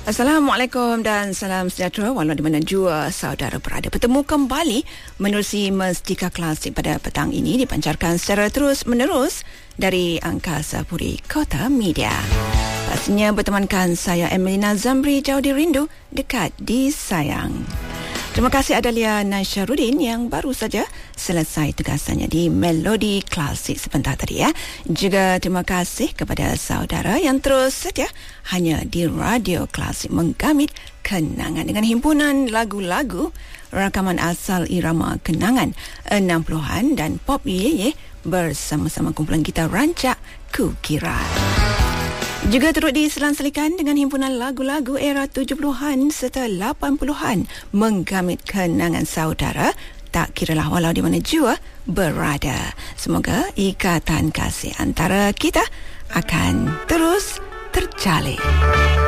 Assalamualaikum dan salam sejahtera walau di mana jua saudara berada. Bertemu kembali menerusi Mestika Klasik pada petang ini dipancarkan secara terus-menerus dari Angkasa Puri Kota Media. Pastinya bertemankan saya Emelina Zamri jauh di rindu, dekat di sayang. Terima kasih Adalia Nasyarudin yang baru saja selesai tugasannya di Melodi Klasik sebentar tadi ya. Juga terima kasih kepada saudara yang terus setia hanya di Radio Klasik menggamit kenangan dengan himpunan lagu-lagu rakaman asal irama kenangan 60-an dan pop yeye bersama-sama kumpulan gitar rancak Kukira. Juga turut diselang-selikan dengan himpunan lagu-lagu era 70-an serta 80-an menggamit kenangan saudara tak kiralah walau di mana jua berada. Semoga ikatan kasih antara kita akan terus terjalin.